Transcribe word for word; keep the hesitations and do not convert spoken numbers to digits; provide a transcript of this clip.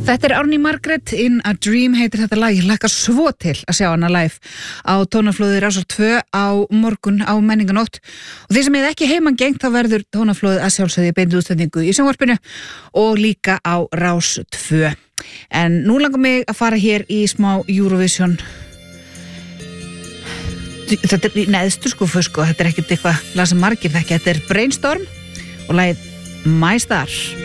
Þetta er Árný Margrét, In a Dream heitir þetta lag. Ég hlakka svo til að sjá hana live á Tónaflóði Rásar tvö á morgun á menninganótt. Og því sem ég ekki heiman gengt þá verður Tónaflóðið að sjálfsögðu í beinni útsendingu í sjónvarpinu og líka á Rás tvö. En nú langar mig að fara hér í smá Eurovision. Þetta er í neðstu sko, sko. Þetta er ekkert eitthvað lag sem margir þekki. Þetta er Brainstorm og lagið My Star.